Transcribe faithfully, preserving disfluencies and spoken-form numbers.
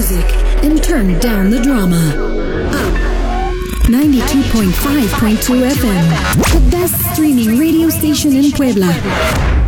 music and turn down the drama. Up. ninety-two point five point two F M. The best streaming radio station in Puebla.